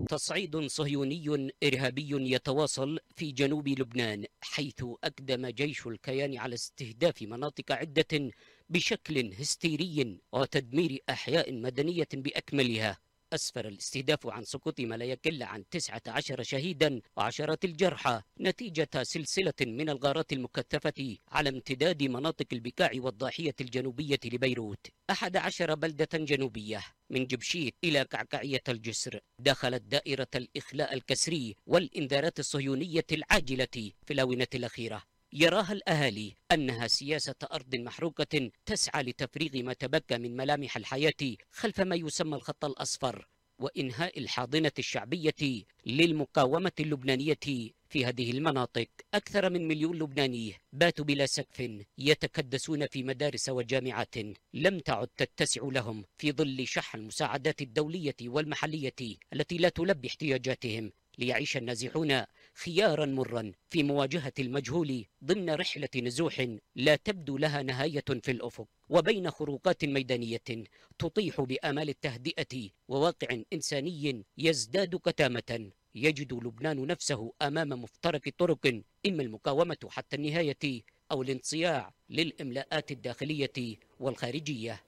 تصعيد صهيوني إرهابي يتواصل في جنوب لبنان، حيث أقدم جيش الكيان على استهداف مناطق عدة بشكل هستيري وتدمير أحياء مدنية بأكملها. أسفر الاستهداف عن سقوط ما لا يقل عن 19 شهيدا وعشرات الجرحى نتيجة سلسلة من الغارات المكثفة على امتداد مناطق البكاع والضاحية الجنوبية لبيروت. 11 بلدة جنوبية من جبشيت إلى كعكعية الجسر دخلت دائرة الإخلاء الكسري والإنذارات الصهيونية العاجلة في الآونة الأخيرة. يراها الأهالي أنها سياسة أرض محروقة تسعى لتفريغ ما تبقى من ملامح الحياة خلف ما يسمى الخط الأصفر، وإنهاء الحاضنة الشعبية للمقاومة اللبنانية في هذه المناطق. أكثر من 1,000,000 لبناني باتوا بلا سقف يتكدسون في مدارس وجامعات لم تعد تتسع لهم في ظل شح المساعدات الدولية والمحلية التي لا تلبي احتياجاتهم، ليعيش النازحون خيارا مرا في مواجهة المجهول ضمن رحلة نزوح لا تبدو لها نهاية في الأفق، وبين خروقات ميدانية تطيح بآمال التهدئة وواقع إنساني يزداد كتامة. يجد لبنان نفسه أمام مفترق طرق، إما المقاومة حتى النهاية أو الانصياع للإملاءات الداخلية والخارجية.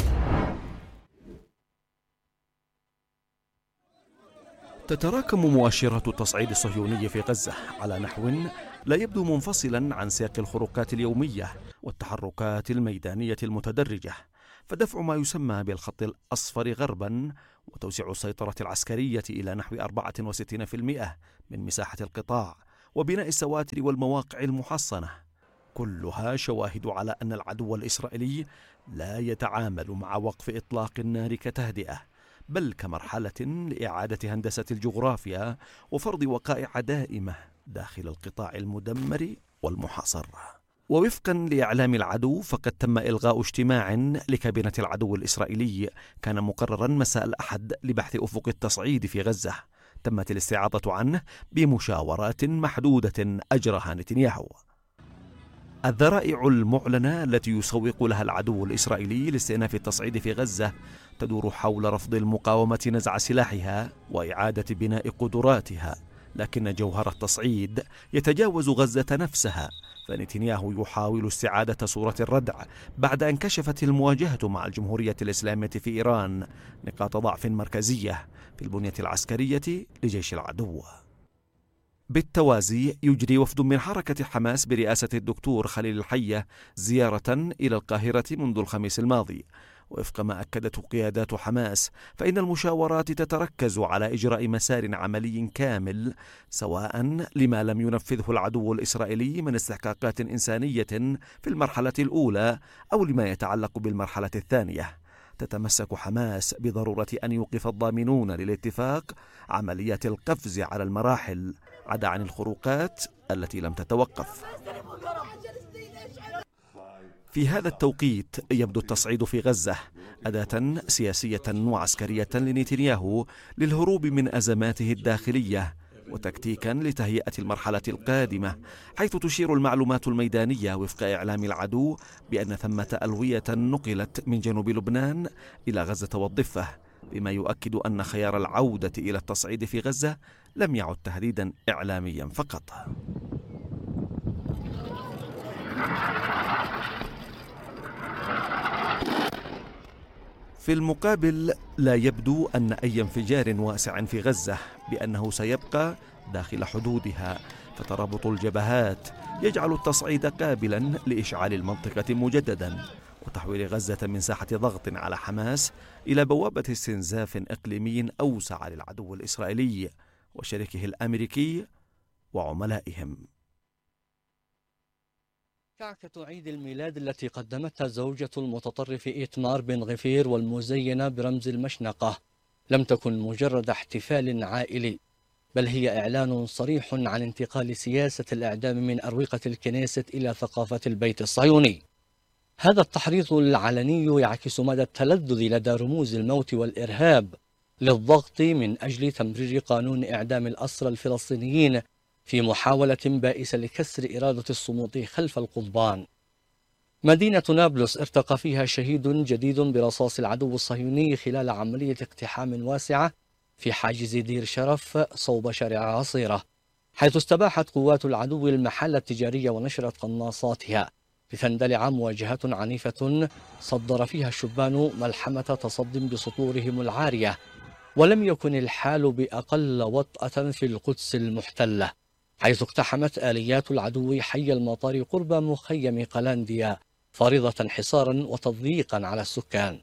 تتراكم مؤشرات التصعيد الصهيوني في غزة على نحو لا يبدو منفصلا عن سياق الخروقات اليومية والتحركات الميدانية المتدرجة، فدفع ما يسمى بالخط الأصفر غربا وتوسيع السيطرة العسكرية إلى نحو 64% من مساحة القطاع وبناء السواتر والمواقع المحصنة، كلها شواهد على أن العدو الإسرائيلي لا يتعامل مع وقف إطلاق النار كتهدئة، بل كمرحلة لإعادة هندسة الجغرافيا وفرض وقائع دائمة داخل القطاع المدمر والمحاصر. ووفقا لإعلام العدو، فقد تم إلغاء اجتماع لكابينة العدو الإسرائيلي كان مقررا مساء الأحد لبحث أفق التصعيد في غزة، تمت الاستعاضة عنه بمشاورات محدودة أجرها نتنياهو. الذرائع المعلنة التي يسوق لها العدو الإسرائيلي لاستئناف التصعيد في غزة تدور حول رفض المقاومة نزع سلاحها وإعادة بناء قدراتها، لكن جوهر التصعيد يتجاوز غزة نفسها، فنتنياهو يحاول استعادة صورة الردع بعد أن كشفت المواجهة مع الجمهورية الإسلامية في إيران نقاط ضعف مركزية في البنية العسكرية لجيش العدو. بالتوازي يجري وفد من حركة حماس برئاسة الدكتور خليل الحية زيارة إلى القاهرة منذ الخميس الماضي، وفق ما أكدته قيادات حماس فإن المشاورات تتركز على إجراء مسار عملي كامل سواء لما لم ينفذه العدو الإسرائيلي من استحقاقات إنسانية في المرحلة الأولى أو لما يتعلق بالمرحلة الثانية. تتمسك حماس بضرورة أن يوقف الضامنون للاتفاق عمليات القفز على المراحل عدا عن الخروقات التي لم تتوقف. في هذا التوقيت يبدو التصعيد في غزة أداة سياسية وعسكرية لنتنياهو للهروب من أزماته الداخلية وتكتيكا لتهيئة المرحلة القادمة، حيث تشير المعلومات الميدانية وفق إعلام العدو بأن ثمة ألوية نقلت من جنوب لبنان إلى غزة والضفة، بما يؤكد أن خيار العودة إلى التصعيد في غزة لم يعد تهديدا إعلاميا فقط. في المقابل لا يبدو أن أي انفجار واسع في غزة بأنه سيبقى داخل حدودها، فترابط الجبهات يجعل التصعيد قابلا لإشعال المنطقة مجددا وتحويل غزة من ساحة ضغط على حماس إلى بوابة استنزاف إقليمي أوسع للعدو الإسرائيلي وشريكه الأمريكي وعملائهم. كعكة عيد الميلاد التي قدمتها زوجة المتطرف إيتمار بن غفير والمزينة برمز المشنقة لم تكن مجرد احتفال عائلي، بل هي إعلان صريح عن انتقال سياسة الإعدام من أروقة الكنيسة إلى ثقافة البيت الصهيوني. هذا التحريض العلني يعكس مدى التلذذ لدى رموز الموت والإرهاب للضغط من أجل تمرير قانون إعدام الأسرى الفلسطينيين في محاولة بائسة لكسر إرادة الصمود خلف القضبان. مدينة نابلس ارتقى فيها شهيد جديد برصاص العدو الصهيوني خلال عملية اقتحام واسعة في حاجز دير شرف صوب شارع عصيرة، حيث استباحت قوات العدو المحال التجارية ونشرت قناصاتها لتندلع مواجهة عنيفة صدر فيها الشبان ملحمة تصد بسطورهم العارية. ولم يكن الحال بأقل وطأة في القدس المحتلة، حيث اقتحمت آليات العدو حي المطار قرب مخيم قلانديا، فارضة حصارا وتضييقا على السكان.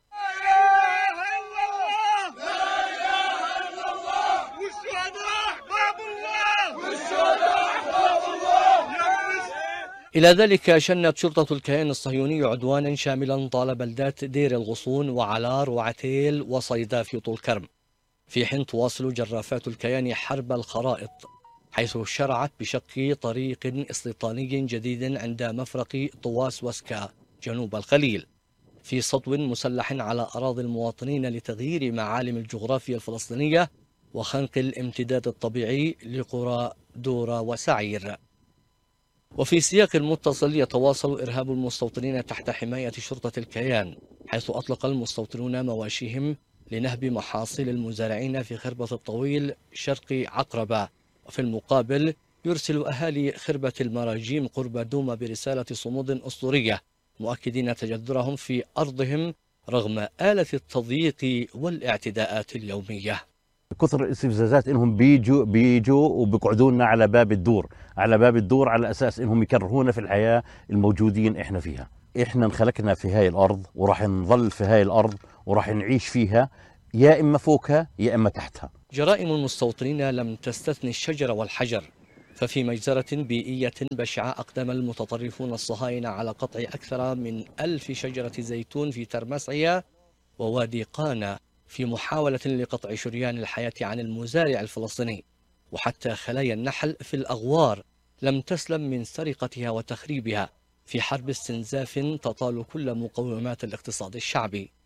إلى ذلك شنت شرطة الكيان الصهيوني عدوانا شاملا طال بلدات دير الغصون وعلار وعتيل وصيدا في طول كرم، في حين تواصل جرافات الكيان حرب الخرائط، حيث شرعت بشق طريق استيطاني جديد عند مفرق طواس وسكا جنوب الخليل، في سطو مسلح على أراضي المواطنين لتغيير معالم الجغرافيا الفلسطينية وخنق الامتداد الطبيعي لقرى دورة وسعير. وفي سياق متصل يتواصل إرهاب المستوطنين تحت حماية شرطة الكيان، حيث أطلق المستوطنون مواشيهم لنهب محاصيل المزارعين في خربة الطويل شرق عقربة. وفي المقابل يرسل أهالي خربة المراجيم قرب دوما برسالة صمود أسطورية، مؤكدين تجذرهم في أرضهم رغم آلة التضييق والاعتداءات اليومية. كثر الاستفزازات انهم بيجوا وبيقعدوا لنا على باب الدور على اساس انهم يكرهونا في الحياه الموجودين احنا فيها. احنا انخلقنا في هاي الارض وراح نظل في هاي الارض وراح نعيش فيها، يا اما فوقها يا اما تحتها. جرائم المستوطنين لم تستثني الشجر والحجر، ففي مجزرة بيئية بشعة أقدم المتطرفون الصهاينة على قطع أكثر من 1000 شجرة زيتون في ترمسعية ووادي قانا في محاولة لقطع شريان الحياة عن المزارع الفلسطيني. وحتى خلايا النحل في الأغوار لم تسلم من سرقتها وتخريبها في حرب استنزاف تطال كل مقومات الاقتصاد الشعبي.